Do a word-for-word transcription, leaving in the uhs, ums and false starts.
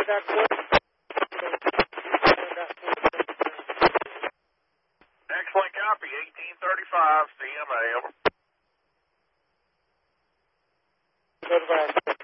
Excellent copy, eighteen thirty-five C M A, over. Good,